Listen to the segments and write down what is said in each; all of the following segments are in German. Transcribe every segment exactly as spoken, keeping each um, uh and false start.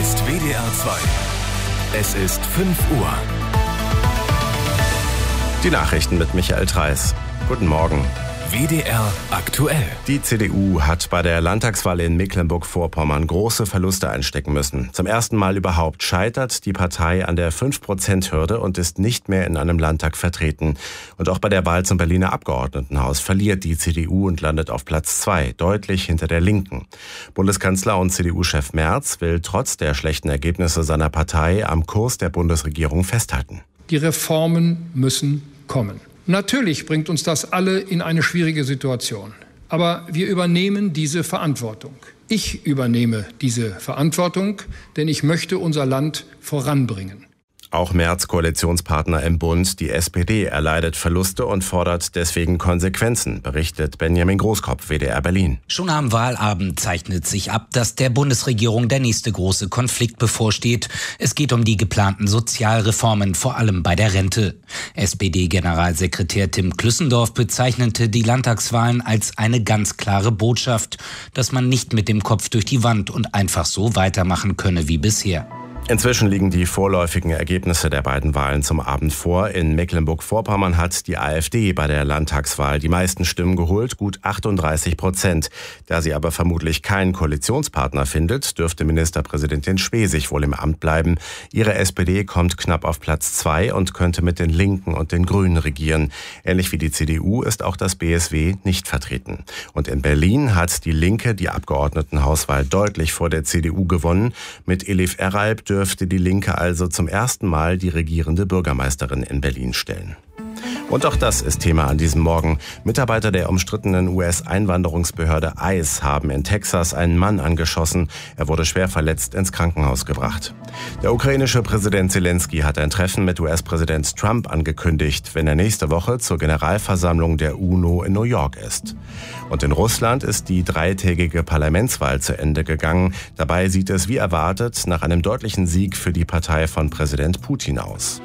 ist W D R zwei. Es ist fünf Uhr. Die Nachrichten mit Michael Threiss. Guten Morgen. W D R aktuell. Die C D U hat bei der Landtagswahl in Mecklenburg-Vorpommern große Verluste einstecken müssen. Zum ersten Mal überhaupt scheitert die Partei an der fünf Prozent Hürde und ist nicht mehr in einem Landtag vertreten. Und auch bei der Wahl zum Berliner Abgeordnetenhaus verliert die C D U und landet auf Platz zwei, deutlich hinter der Linken. Bundeskanzler und C D U-Chef Merz will trotz der schlechten Ergebnisse seiner Partei am Kurs der Bundesregierung festhalten. Die Reformen müssen kommen. Natürlich bringt uns das alle in eine schwierige Situation. Aber wir übernehmen diese Verantwortung. Ich übernehme diese Verantwortung, denn ich möchte unser Land voranbringen. Auch Merz Koalitionspartner im Bund, die S P D, erleidet Verluste und fordert deswegen Konsequenzen, berichtet Benjamin Großkopf, W D R Berlin. Schon am Wahlabend zeichnet sich ab, dass der Bundesregierung der nächste große Konflikt bevorsteht. Es geht um die geplanten Sozialreformen, vor allem bei der Rente. S P D-Generalsekretär Tim Klüssendorf bezeichnete die Landtagswahlen als eine ganz klare Botschaft, dass man nicht mit dem Kopf durch die Wand und einfach so weitermachen könne wie bisher. Inzwischen liegen die vorläufigen Ergebnisse der beiden Wahlen zum Abend vor. In Mecklenburg-Vorpommern hat die AfD bei der Landtagswahl die meisten Stimmen geholt, gut achtunddreißig Prozent. Da sie aber vermutlich keinen Koalitionspartner findet, dürfte Ministerpräsidentin Schwesig wohl im Amt bleiben. Ihre S P D kommt knapp auf Platz zwei und könnte mit den Linken und den Grünen regieren. Ähnlich wie die C D U ist auch das B S W nicht vertreten. Und in Berlin hat die Linke die Abgeordnetenhauswahl deutlich vor der C D U gewonnen. Mit Elif Eralp dürfte die Linke also zum ersten Mal die regierende Bürgermeisterin in Berlin stellen. Und auch das ist Thema an diesem Morgen. Mitarbeiter der umstrittenen U S-Einwanderungsbehörde I C E haben in Texas einen Mann angeschossen. Er wurde schwer verletzt ins Krankenhaus gebracht. Der ukrainische Präsident Zelensky hat ein Treffen mit U S-Präsident Trump angekündigt, wenn er nächste Woche zur Generalversammlung der UNO in New York ist. Und in Russland ist die dreitägige Parlamentswahl zu Ende gegangen. Dabei sieht es wie erwartet nach einem deutlichen Sieg für die Partei von Präsident Putin aus.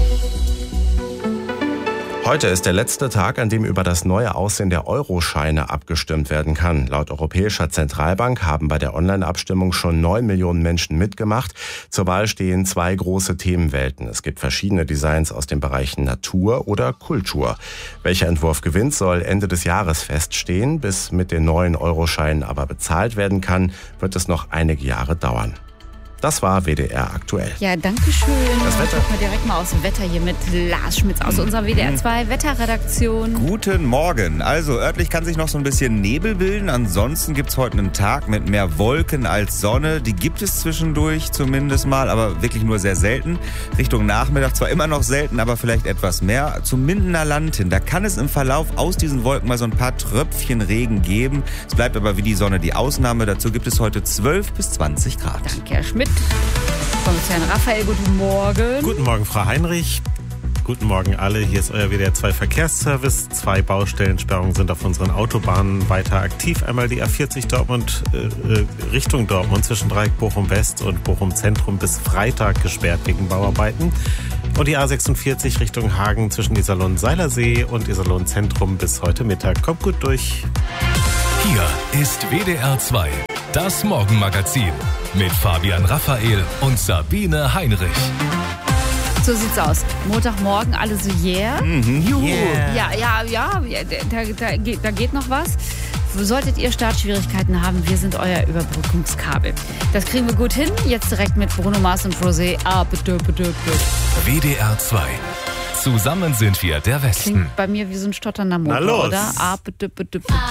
Heute ist der letzte Tag, an dem über das neue Aussehen der Euroscheine abgestimmt werden kann. Laut Europäischer Zentralbank haben bei der Online-Abstimmung schon neun Millionen Menschen mitgemacht. Zur Wahl stehen zwei große Themenwelten. Es gibt verschiedene Designs aus den Bereichen Natur oder Kultur. Welcher Entwurf gewinnt, soll Ende des Jahres feststehen. Bis mit den neuen Euroscheinen aber bezahlt werden kann, wird es noch einige Jahre dauern. Das war W D R aktuell. Ja, danke schön. Das Wetter. Gucken wir direkt mal aus dem Wetter hier mit Lars Schmitz aus unserer W D R zwei Wetterredaktion. Guten Morgen. Also örtlich kann sich noch so ein bisschen Nebel bilden. Ansonsten gibt es heute einen Tag mit mehr Wolken als Sonne. Die gibt es zwischendurch zumindest mal, aber wirklich nur sehr selten. Richtung Nachmittag zwar immer noch selten, aber vielleicht etwas mehr. Zum Mindener Land hin, da kann es im Verlauf aus diesen Wolken mal so ein paar Tröpfchen Regen geben. Es bleibt aber wie die Sonne die Ausnahme. Dazu gibt es heute zwölf bis zwanzig Grad. Danke, Herr Schmidt. Kommissar Raphael, guten Morgen. Guten Morgen, Frau Heinrich. Guten Morgen alle. Hier ist euer W D R zwei Verkehrsservice. Zwei Baustellensperrungen sind auf unseren Autobahnen weiter aktiv. Einmal die A vierzig Dortmund äh, Richtung Dortmund zwischen Dreieck Bochum West und Bochum Zentrum bis Freitag gesperrt wegen Bauarbeiten. Und die A sechsundvierzig Richtung Hagen zwischen Iserlohn Seilersee und Iserlohn Zentrum bis heute Mittag. Kommt gut durch. Hier ist W D R zwei, das Morgenmagazin mit Fabian Raphael und Sabine Heinrich. So sieht's aus. Montagmorgen, alle so yeah. Mhm, Juhu. yeah. Ja, ja, ja, da, da, da, da geht noch was. Solltet ihr Startschwierigkeiten haben, wir sind euer Überbrückungskabel. Das kriegen wir gut hin. Jetzt direkt mit Bruno Mars und Rosé. Ah, bitte, bitte, bitte. W D R zwei. Zusammen sind wir der Westen. Klingt bei mir wie so ein stotternder Motor, Na los. oder? Ah, bitte, bitte, bitte.